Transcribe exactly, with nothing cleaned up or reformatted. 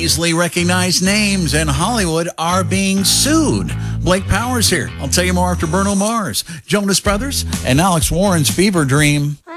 easily recognized names in Hollywood are being sued. Blake Powers here. I'll tell you more after Bruno Mars, Jonas Brothers, and Alex Warren's Fever Dream.